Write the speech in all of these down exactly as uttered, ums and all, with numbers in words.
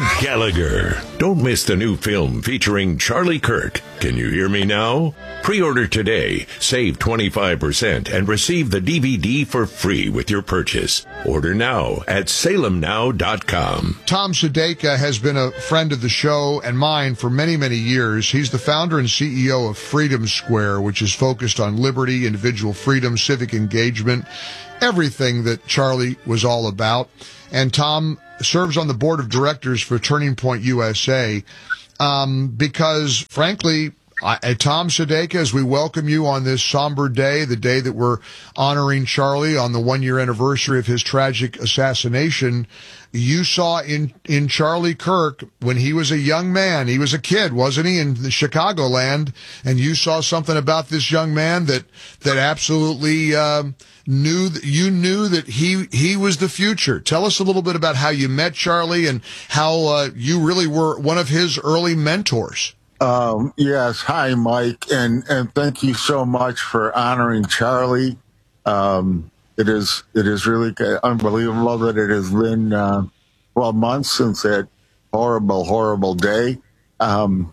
Gallagher. Don't miss the new film featuring Charlie Kirk. Can you hear me now? Pre-order today, save twenty-five percent, and receive the D V D for free with your purchase. Order now at salem now dot com. Tom Sedeka has been a friend of the show and mine for many, many years. He's the founder and C E O of Freedom Square, which is focused on liberty, individual freedom, civic engagement, everything that Charlie was all about. And Tom serves on the board of directors for Turning Point U S A um, because, frankly, I, Tom Sedeka, as we welcome you on this somber day, the day that we're honoring Charlie on the one-year anniversary of his tragic assassination, you saw in, in Charlie Kirk, when he was a young man, he was a kid, wasn't he, in the Chicagoland, and you saw something about this young man that, that absolutely um, knew, that you knew that he, he was the future. Tell us a little bit about how you met Charlie and how uh, you really were one of his early mentors. Um, yes. Hi, Mike. And, and thank you so much for honoring Charlie. Um, it is, it is really unbelievable that it has been, uh, twelve months since that horrible, horrible day. Um,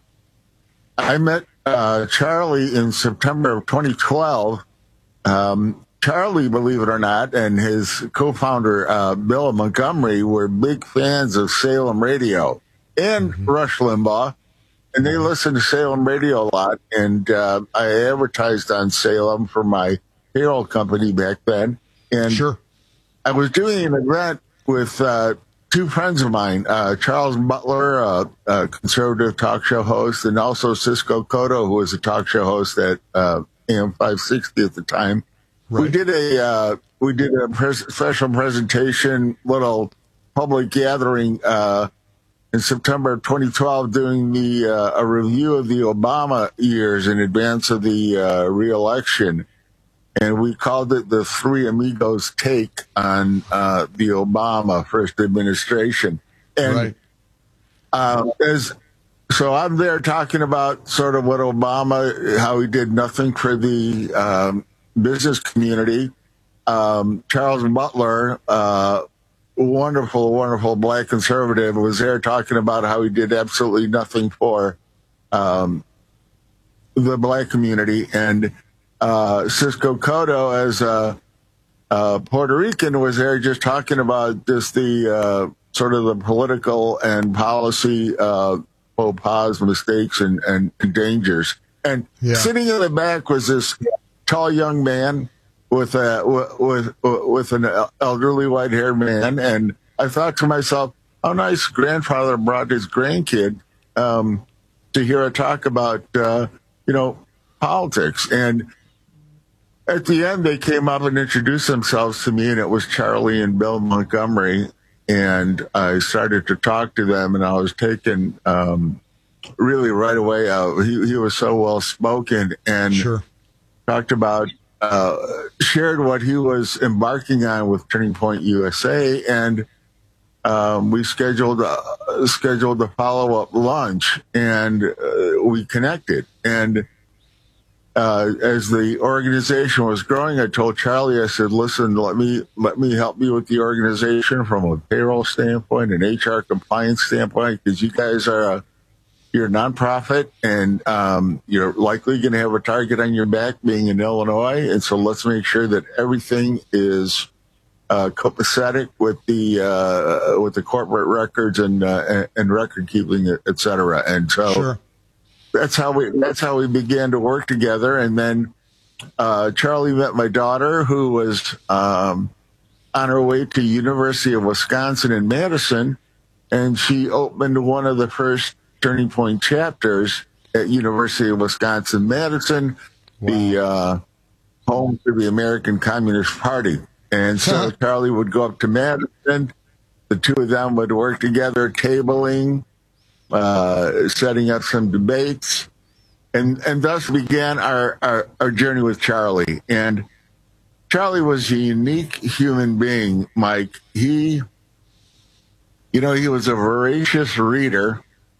I met, uh, Charlie in September of twenty twelve. Um, Charlie, believe it or not, and his co-founder, uh, Bill Montgomery, were big fans of Salem Radio and mm-hmm. Rush Limbaugh. And they listened to Salem Radio a lot, and uh, I advertised on Salem for my payroll company back then. And sure. I was doing an event with uh, two friends of mine, uh, Charles Butler, uh, a conservative talk show host, and also Cisco Cotto, who was a talk show host at uh, A M five sixty at the time. Right. We did a uh, we did a pres- special presentation, little public gathering. Uh, In September of twenty twelve, doing the uh, a review of the Obama years in advance of the uh, re-election, and we called it the Three Amigos Take on uh, the Obama first administration. And right. uh, as so, I'm there talking about sort of what Obama, how he did nothing for the um, business community. Um, Charles Butler. Uh, wonderful, wonderful black conservative, was there talking about how he did absolutely nothing for um, the black community. And uh, Cisco Cotto, as a, a Puerto Rican, was there just talking about just the uh, sort of the political and policy uh, faux pas, mistakes, and, and, and dangers. And yeah. Sitting in the back was this tall young man with a with with an elderly white-haired man, and I thought to myself, how nice grandfather brought his grandkid um, to hear a talk about uh, you know politics. And at the end, they came up and introduced themselves to me, and it was Charlie and Bill Montgomery. And I started to talk to them, and I was taken um, really right away. Uh, he he was so well spoken, and sure. talked about. Uh, shared what he was embarking on with Turning Point U S A, and um, we scheduled uh, scheduled a follow up lunch, and uh, we connected. And uh, as the organization was growing, I told Charlie, I said, "Listen, let me let me help you with the organization from a payroll standpoint, an H R compliance standpoint, because you guys are a You're a nonprofit, and um, you're likely going to have a target on your back being in Illinois. And so let's make sure that everything is uh, copacetic with the uh, with the corporate records and uh, and record keeping, et cetera." And so sure. that's how we that's how we began to work together. And then uh, Charlie met my daughter, who was um, on her way to University of Wisconsin in Madison, and she opened one of the first Turning Point chapters at University of Wisconsin-Madison, wow. the uh, home to the American Communist Party. And so huh. Charlie would go up to Madison. The two of them would work together, tabling, uh, setting up some debates. And, and thus began our, our, our journey with Charlie. And Charlie was a unique human being, Mike. He, you know, he was a voracious reader.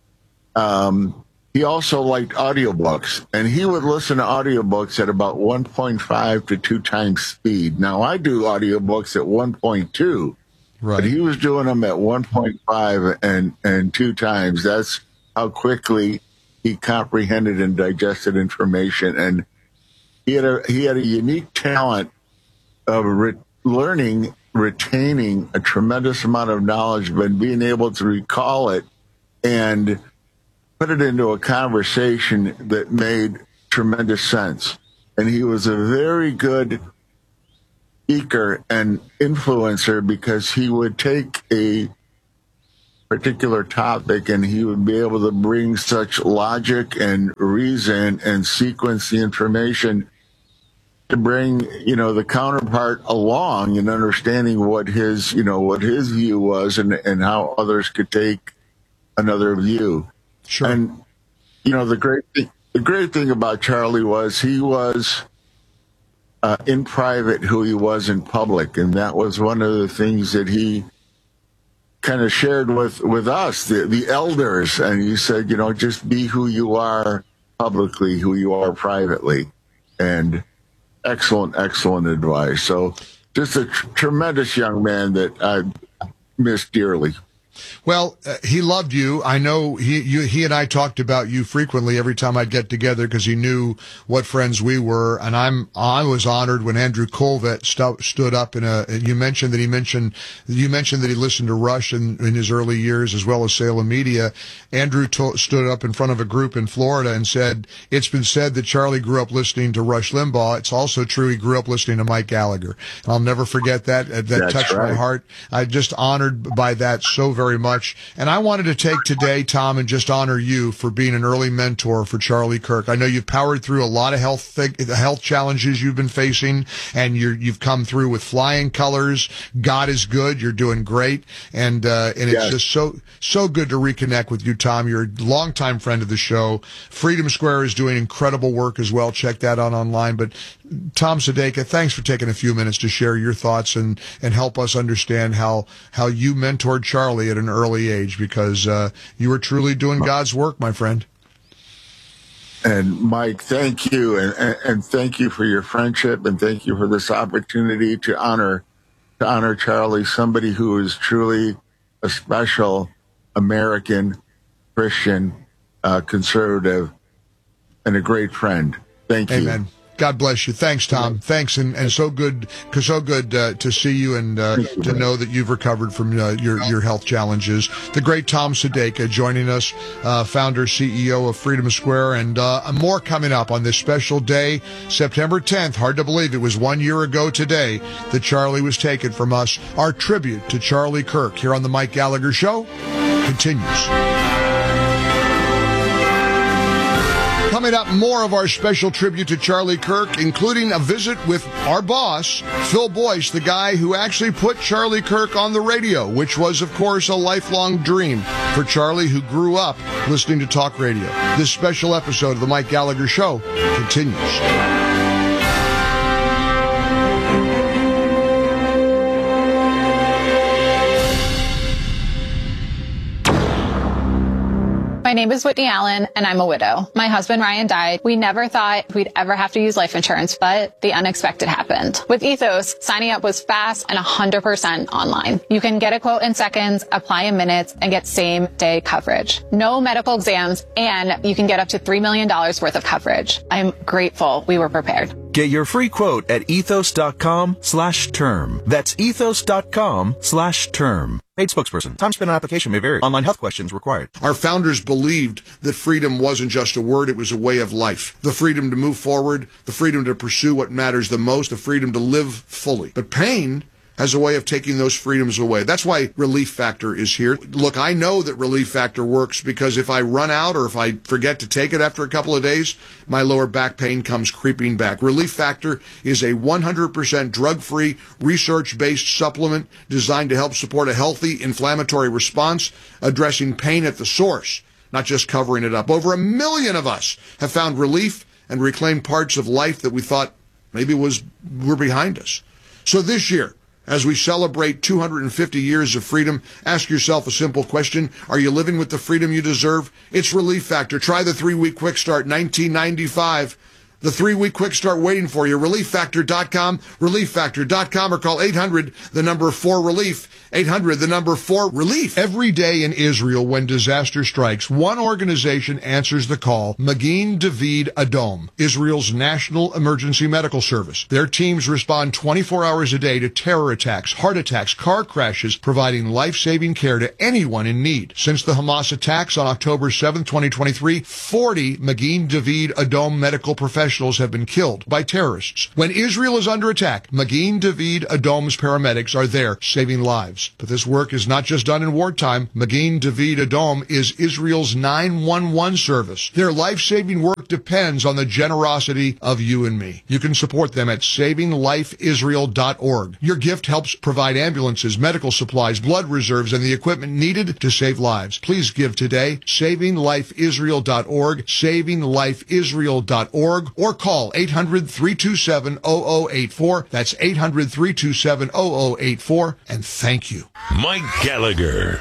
Um, he also liked audiobooks, and he would listen to audiobooks at about one point five to two times speed. Now, I do audiobooks at one point two, Right. But he was doing them at one point five and, and two times. That's how quickly he comprehended and digested information. And he had a, he had a unique talent of re- learning, retaining a tremendous amount of knowledge, but being able to recall it and put it into a conversation that made tremendous sense. And he was a very good speaker and influencer because he would take a particular topic and he would be able to bring such logic and reason and sequence the information to bring, you know, the counterpart along in understanding what his, you know, what his view was and, and how others could take another view. Sure. And, you know, the great thing, the great thing about Charlie was he was uh, in private who he was in public. And that was one of the things that he kind of shared with, with us, the, the elders. And he said, you know, just be who you are publicly, who you are privately. And excellent, excellent advice. So just a tr- tremendous young man that I miss dearly. Well, uh, he loved you. I know he you, he and I talked about you frequently every time I'd get together because he knew what friends we were. And I'm I was honored when Andrew Colvett stu- stood up in a. You mentioned that he mentioned you mentioned that he listened to Rush in, in his early years as well as Salem Media. Andrew to- stood up in front of a group in Florida and said, "It's been said that Charlie grew up listening to Rush Limbaugh. It's also true he grew up listening to Mike Gallagher." And I'll never forget that. That That's touched right. my heart. I'm just honored by that so very much. And I wanted to take today, Tom, and just honor you for being an early mentor for Charlie Kirk. I know you've powered through a lot of health th- health challenges you've been facing, and you're, you've come through with flying colors. God is good. You're doing great. And, uh, and it's Yes. just so, so good to reconnect with you, Tom. You're a longtime friend of the show. Freedom Square is doing incredible work as well. Check that out online. But Tom Sadeka, thanks for taking a few minutes to share your thoughts and, and help us understand how, how you mentored Charlie at an early age, because uh, you were truly doing God's work, my friend. And Mike, thank you. And, and, and thank you for your friendship. And thank you for this opportunity to honor, to honor Charlie, somebody who is truly a special American, Christian, uh, conservative, and a great friend. Thank you. Amen. God bless you. Thanks, Tom. Thanks, and, and so good, cause so good uh, to see you and uh, you, to man. know that you've recovered from uh, your your health challenges. The great Tom Sadeka joining us, uh, founder, C E O of Freedom Square, and uh, more coming up on this special day, September tenth. Hard to believe it was one year ago today that Charlie was taken from us. Our tribute to Charlie Kirk here on the Mike Gallagher Show continues. Coming up, more of our special tribute to Charlie Kirk, including a visit with our boss, Phil Boyce, the guy who actually put Charlie Kirk on the radio, which was, of course, a lifelong dream for Charlie, who grew up listening to talk radio. This special episode of The Mike Gallagher Show continues. My name is Whitney Allen, and I'm a widow. My husband, Ryan, died. We never thought we'd ever have to use life insurance, but the unexpected happened. With Ethos, signing up was fast and one hundred percent online. You can get a quote in seconds, apply in minutes, and get same-day coverage. No medical exams, and you can get up to three million dollars worth of coverage. I'm grateful we were prepared. Get your free quote at ethos.com slash term. That's ethos.com slash term. Paid spokesperson. Time spent on application may vary. Online health questions required. Our founders believed that freedom wasn't just a word, it was a way of life. The freedom to move forward, the freedom to pursue what matters the most, the freedom to live fully. But pain has a way of taking those freedoms away. That's why Relief Factor is here. Look, I know that Relief Factor works because if I run out or if I forget to take it after a couple of days, my lower back pain comes creeping back. Relief Factor is a one hundred percent drug-free, research-based supplement designed to help support a healthy inflammatory response, addressing pain at the source, not just covering it up. Over a million of us have found relief and reclaimed parts of life that we thought maybe was were behind us. So this year, as we celebrate two hundred fifty years of freedom, ask yourself a simple question. Are you living with the freedom you deserve? It's Relief Factor. Try the three-week quick start, nineteen ninety-five. The three-week quick start waiting for you. relief factor dot com, relief factor dot com, or call eight hundred, the number four relief, eight hundred, the number four relief. Every day in Israel when disaster strikes, one organization answers the call, Magen David Adom, Israel's national emergency medical service. Their teams respond twenty-four hours a day to terror attacks, heart attacks, car crashes, providing life-saving care to anyone in need. Since the Hamas attacks on October seventh, twenty twenty-three, forty Magen David Adom medical professionals have been killed by terrorists. When Israel is under attack, Magen David Adom's paramedics are there saving lives. But this work is not just done in wartime. Magen David Adom is Israel's nine one one service. Their life-saving work depends on the generosity of you and me. You can support them at saving life israel dot org. Your gift helps provide ambulances, medical supplies, blood reserves, and the equipment needed to save lives. Please give today, saving life israel dot org, saving life israel dot org, or call eight hundred, three two seven, zero zero eight four. That's eight hundred, three two seven, zero zero eight four. And thank you. Mike Gallagher.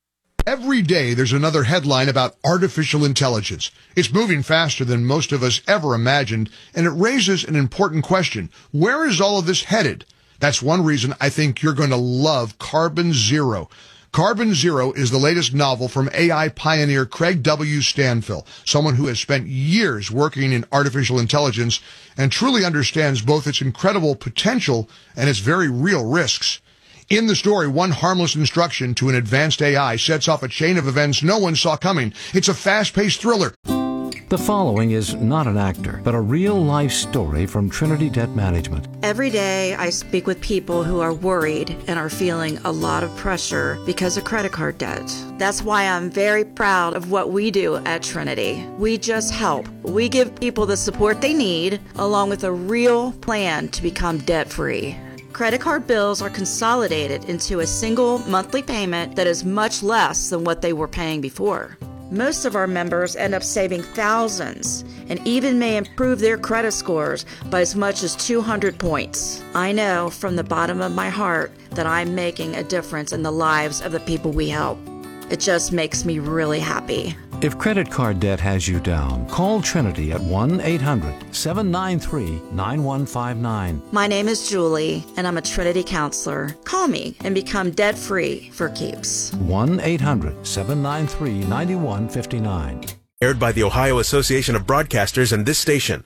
Every day there's another headline about artificial intelligence. It's moving faster than most of us ever imagined, and it raises an important question. Where is all of this headed? That's one reason I think you're going to love Carbon Zero. Carbon Zero is the latest novel from A I pioneer Craig W. Stanfill, someone who has spent years working in artificial intelligence and truly understands both its incredible potential and its very real risks. In the story, one harmless instruction to an advanced A I sets off a chain of events no one saw coming. It's a fast-paced thriller. The following is not an actor, but a real-life story from Trinity Debt Management. Every day I speak with people who are worried and are feeling a lot of pressure because of credit card debt. That's why I'm very proud of what we do at Trinity. We just help. We give people the support they need, along with a real plan to become debt-free. Credit card bills are consolidated into a single monthly payment that is much less than what they were paying before. Most of our members end up saving thousands and even may improve their credit scores by as much as two hundred points. I know from the bottom of my heart that I'm making a difference in the lives of the people we help. It just makes me really happy. If credit card debt has you down, call Trinity at one eight hundred, seven nine three, nine one five nine. My name is Julie, and I'm a Trinity counselor. Call me and become debt-free for keeps. one eight hundred, seven nine three, nine one five nine. Aired by the Ohio Association of Broadcasters and this station.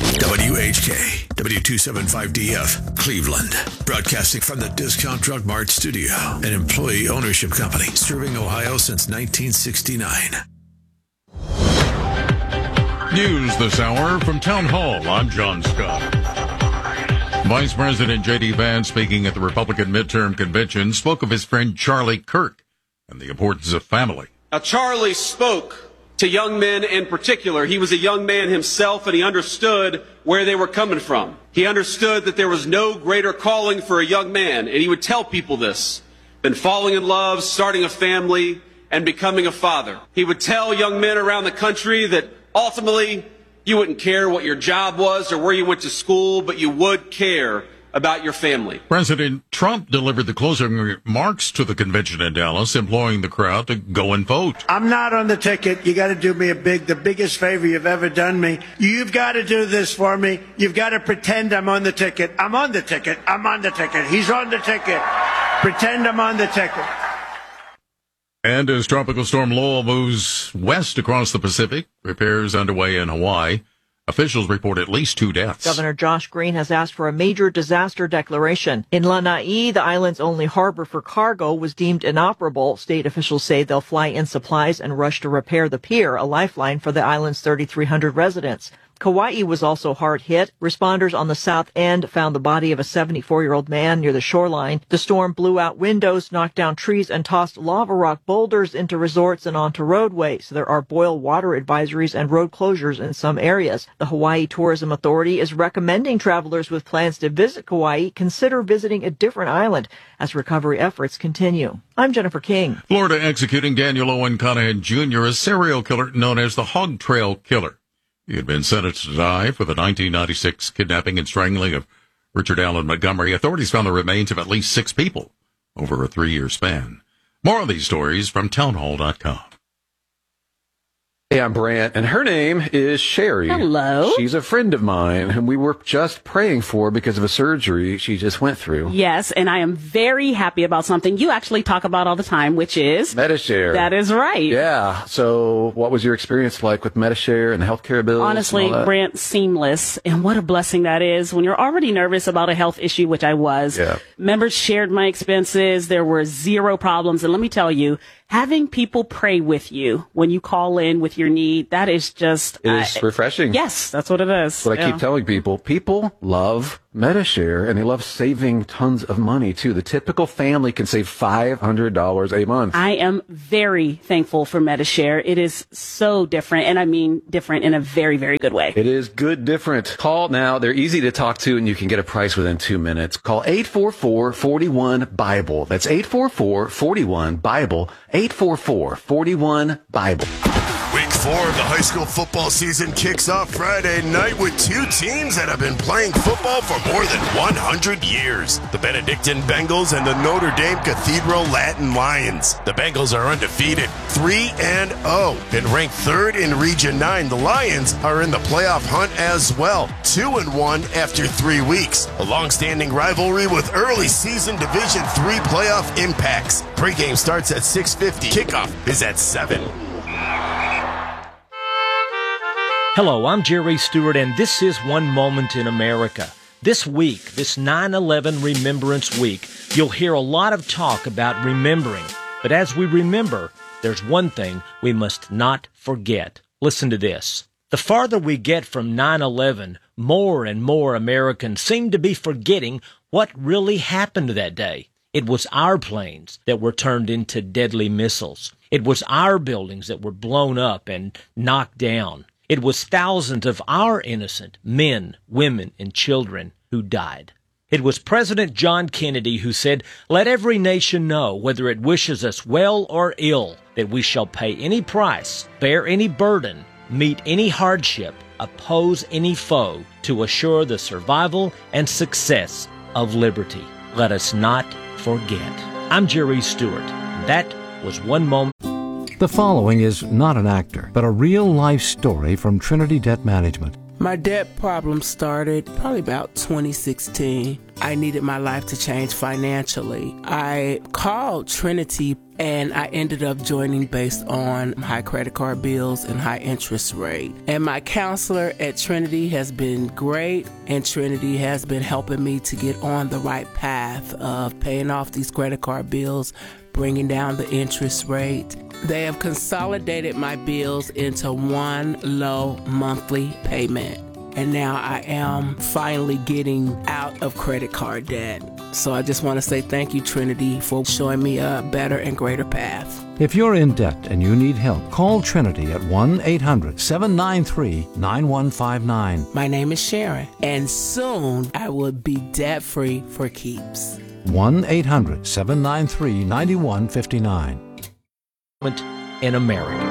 W H K, W two seventy-five D F, Cleveland. Broadcasting from the Discount Drug Mart studio, an employee ownership company serving Ohio since nineteen sixty-nine. News this hour from Town Hall. I'm John Scott. Vice President J D. Vance, speaking at the Republican midterm convention, spoke of his friend Charlie Kirk and the importance of family. Now, Charlie spoke to young men in particular. He was a young man himself, and he understood where they were coming from. He understood that there was no greater calling for a young man, and he would tell people this, than falling in love, starting a family, and becoming a father. He would tell young men around the country that ultimately you wouldn't care what your job was or where you went to school, but you would care about your family. President Trump delivered the closing remarks to the convention in Dallas, imploring the crowd to go and vote. I'm not on the ticket. You got to do me a big, the biggest favor you've ever done me. You've got to do this for me. You've got to pretend I'm on the ticket. I'm on the ticket. I'm on the ticket. He's on the ticket. Pretend I'm on the ticket. And as Tropical Storm Lowell moves west across the Pacific, repairs underway in Hawaii. Officials report at least two deaths. Governor Josh Green has asked for a major disaster declaration. In Lanai, the island's only harbor for cargo was deemed inoperable. State officials say they'll fly in supplies and rush to repair the pier, a lifeline for the island's thirty-three hundred residents. Kauai was also hard hit. Responders on the south end found the body of a seventy-four-year-old man near the shoreline. The storm blew out windows, knocked down trees, and tossed lava rock boulders into resorts and onto roadways. There are boil water advisories and road closures in some areas. The Hawaii Tourism Authority is recommending travelers with plans to visit Kauai consider visiting a different island as recovery efforts continue. I'm Jennifer King. Florida executing Daniel Owen Conahan Junior, a serial killer known as the Hog Trail Killer. He had been sentenced to die for the nineteen ninety-six kidnapping and strangling of Richard Allen Montgomery. Authorities found the remains of at least six people over a three-year span. More of these stories from townhall dot com. Hey, I'm Brant, and her name is Sherry. Hello. She's a friend of mine, and we were just praying for because of a surgery she just went through. Yes, and I am very happy about something you actually talk about all the time, which is... Medi-Share. That is right. Yeah. So what was your experience like with Medi-Share and the healthcare bills? Honestly, Brant, seamless. And what a blessing that is when you're already nervous about a health issue, which I was. Yeah. Members shared my expenses. There were zero problems. And let me tell you, having people pray with you when you call in with your need, that is just... It is uh, refreshing. Yes, that's what it is. That's what yeah. I keep telling people. People love Medi-Share, and they love saving tons of money, too. The typical family can save five hundred dollars a month. I am very thankful for Medi-Share. It is so different, and I mean different in a very, very good way. It is good different. Call now. They're easy to talk to, and you can get a price within two minutes. Call eight four four, four one, BIBLE. That's eight four four, four one, BIBLE. eight four four, four one, BIBLE. Week four of the high school football season kicks off Friday night with two teams that have been playing football for more than one hundred years. The Benedictine Bengals and the Notre Dame Cathedral Latin Lions. The Bengals are undefeated, three and oh, and ranked third in Region nine. The Lions are in the playoff hunt as well, two and one after three weeks. A long-standing rivalry with early season Division three playoff impacts. Pre-game starts at six fifty. Kickoff is at seven. Hello, I'm Jerry Stewart, and this is One Moment in America. This week, this nine eleven Remembrance Week, you'll hear a lot of talk about remembering. But as we remember, there's one thing we must not forget. Listen to this. The farther we get from nine eleven, more and more Americans seem to be forgetting what really happened that day. It was our planes that were turned into deadly missiles. It was our buildings that were blown up and knocked down. It was thousands of our innocent men, women, and children who died. It was President John Kennedy who said, "Let every nation know, whether it wishes us well or ill, that we shall pay any price, bear any burden, meet any hardship, oppose any foe, to assure the survival and success of liberty." Let us not forget. I'm Jerry Stewart. That was One Moment. The following is not an actor, but a real-life story from Trinity Debt Management. My debt problem started probably about twenty sixteen. I needed my life to change financially. I called Trinity and I ended up joining based on high credit card bills and high interest rate. And my counselor at Trinity has been great, and Trinity has been helping me to get on the right path of paying off these credit card bills, bringing down the interest rate. They have consolidated my bills into one low monthly payment. And now I am finally getting out of credit card debt. So I just want to say thank you, Trinity, for showing me a better and greater path. If you're in debt and you need help, call Trinity at one eight hundred, seven nine three, nine one five nine. My name is Sharon, and soon I will be debt-free for keeps. one eight hundred, seven nine three, nine one five nine. In America.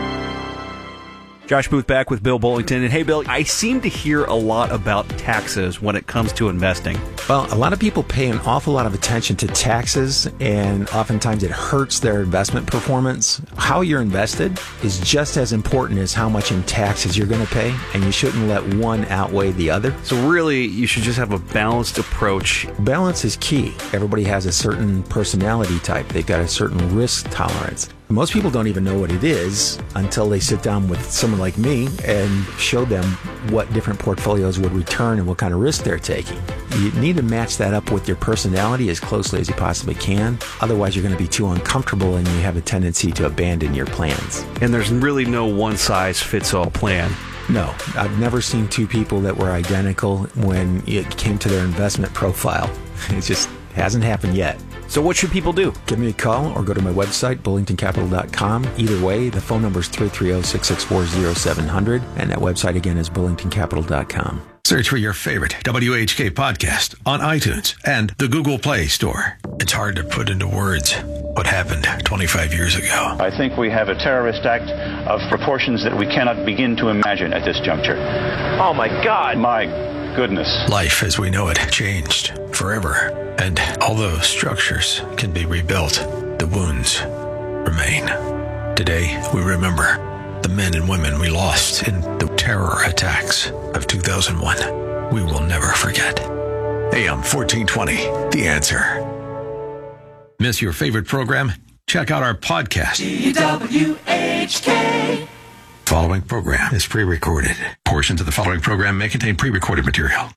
Josh Booth back with Bill Bullington. And hey, Bill, I seem to hear a lot about taxes when it comes to investing. Well, a lot of people pay an awful lot of attention to taxes, and oftentimes it hurts their investment performance. How you're invested is just as important as how much in taxes you're going to pay, and you shouldn't let one outweigh the other. So really, you should just have a balanced approach. Balance is key. Everybody has a certain personality type. They've got a certain risk tolerance. Most people don't even know what it is until they sit down with someone like me and show them what different portfolios would return and what kind of risk they're taking. You need to match that up with your personality as closely as you possibly can. Otherwise, you're going to be too uncomfortable and you have a tendency to abandon your plans. And there's really no one-size-fits-all plan. No, I've never seen two people that were identical when it came to their investment profile. It just hasn't happened yet. So what should people do? Give me a call or go to my website, bullington capital dot com. Either way, the phone number is three three zero, six six four, zero seven zero zero, and that website again is bullington capital dot com. Search for your favorite W H K podcast on iTunes and the Google Play Store. It's hard to put into words what happened twenty-five years ago. I think we have a terrorist act of proportions that we cannot begin to imagine at this juncture. Oh, my God. My goodness. Life as we know it changed forever. And although structures can be rebuilt, the wounds remain. Today, we remember the men and women we lost in the terror attacks of two thousand one. We will never forget. A M fourteen twenty, The Answer. Miss your favorite program? Check out our podcast. D W H K. Following program is pre-recorded. Portions of the following program may contain pre-recorded material.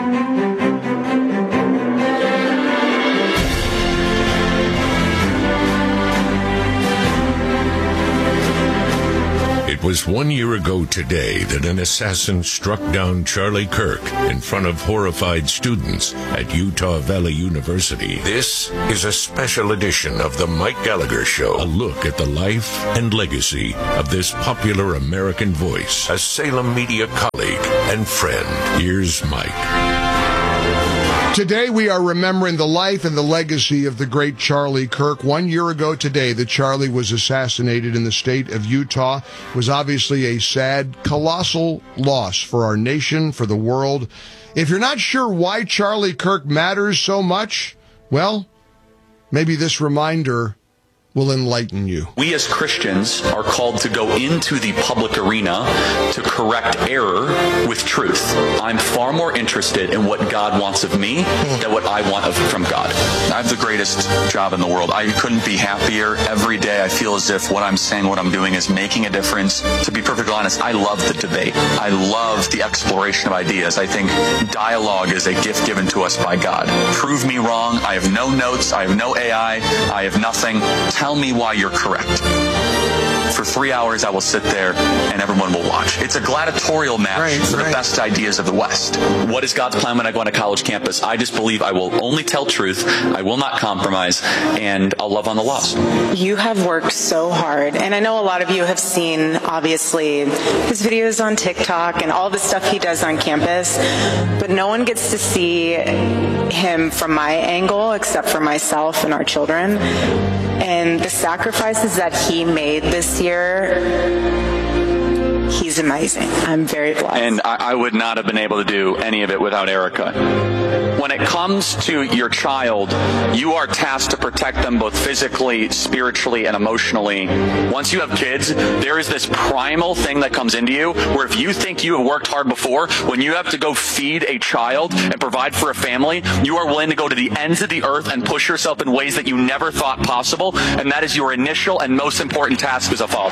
It was one year ago today that an assassin struck down Charlie Kirk in front of horrified students at Utah Valley University. This is a special edition of the Mike Gallagher Show, a look at the life and legacy of this popular American voice, a Salem media colleague and friend. Here's Mike. Today we are remembering the life and the legacy of the great Charlie Kirk. One year ago today that Charlie was assassinated in the state of Utah was obviously a sad, colossal loss for our nation, for the world. If you're not sure why Charlie Kirk matters so much, well, maybe this reminder will enlighten you. We as Christians are called to go into the public arena to correct error with truth. I'm far more interested in what God wants of me than what I want of, from God. I have the greatest job in the world. I couldn't be happier. Every day I feel as if what I'm saying, what I'm doing is making a difference. To be perfectly honest, I love the debate. I love the exploration of ideas. I think dialogue is a gift given to us by God. Prove me wrong. I have no notes. I have no A I. I have nothing. Tell me why you're correct. For three hours, I will sit there and everyone will watch. It's a gladiatorial match right, for right. the best ideas of the West. What is God's plan when I go on a college campus? I just believe I will only tell truth, I will not compromise, and I'll love on the lost. You have worked so hard, and I know a lot of you have seen, obviously, his videos on TikTok and all the stuff he does on campus, but no one gets to see him from my angle except for myself and our children. And the sacrifices that he made this year, he's amazing. I'm very blessed. And I, I would not have been able to do any of it without Erica. When it comes to your child, you are tasked to protect them both physically, spiritually, and emotionally. Once you have kids, there is this primal thing that comes into you where if you think you have worked hard before, when you have to go feed a child and provide for a family, you are willing to go to the ends of the earth and push yourself in ways that you never thought possible, and that is your initial and most important task as a father.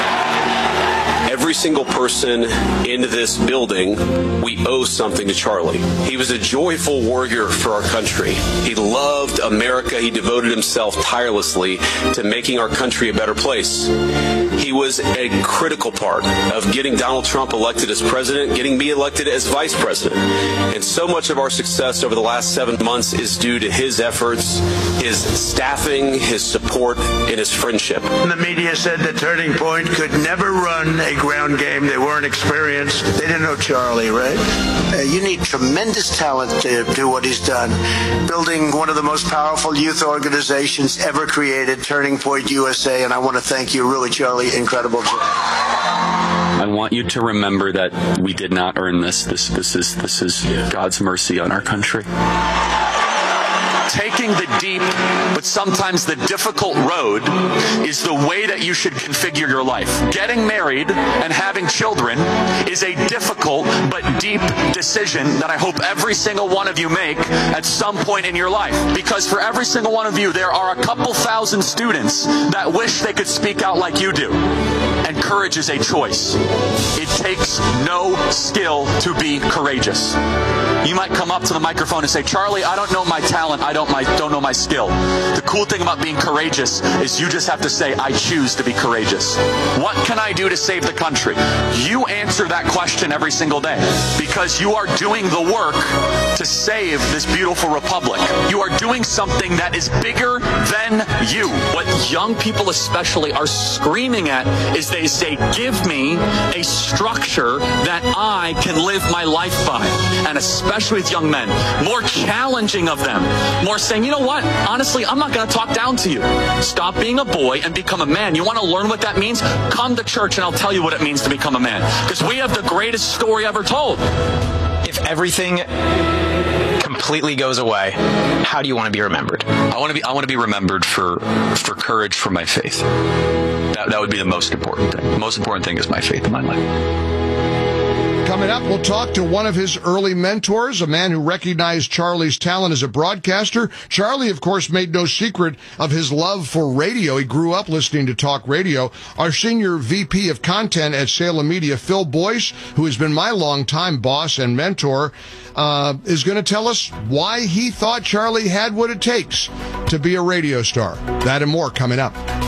Every single person in this building, we owe something to Charlie. He was a joyful warrior for our country. He loved America. He devoted himself tirelessly to making our country a better place. He was a critical part of getting Donald Trump elected as president, getting me elected as vice president. And so much of our success over the last seven months is due to his efforts, his staffing, his support, and his friendship. The media said that Turning Point could never run a ground game. They weren't experienced. They didn't know Charlie, right? Uh, you need tremendous talent to do what he's done. Building one of the most powerful youth organizations ever created, Turning Point U S A, and I want to thank you, really, Charlie. Incredible job. I want you to remember that we did not earn this. This, this is, this is God's mercy on our country. Taking the deep, but sometimes the difficult road is the way that you should configure your life. Getting married and having children is a difficult but deep decision that I hope every single one of you make at some point in your life. Because for every single one of you, there are a couple thousand students that wish they could speak out like you do. And courage is a choice. It takes no skill to be courageous. You might come up to the microphone and say, Charlie, I don't know my talent. I don't my don't know my skill. The cool thing about being courageous is you just have to say, I choose to be courageous. What can I do to save the country? You answer that question every single day because you are doing the work to save this beautiful republic. You are doing something that is bigger than you. What young people especially are screaming at is they say, give me a structure that I can live my life by. And especially with young men, more challenging of them, more saying, you know what, honestly, I'm not going to talk down to you. Stop being a boy and become a man. You want to learn what that means? Come to church and I'll tell you what it means to become a man. Because we have the greatest story ever told. If everything completely goes away, how do you want to be remembered? I want to be I want to be remembered for for courage for my faith. that, that would be the most important thing. The most important thing is my faith in my life. Coming up, we'll talk to one of his early mentors, a man who recognized Charlie's talent as a broadcaster. Charlie, of course, made no secret of his love for radio. He grew up listening to talk radio. Our senior V P of content at Salem Media, Phil Boyce, who has been my longtime boss and mentor, uh, is going to tell us why he thought Charlie had what it takes to be a radio star. That and more coming up.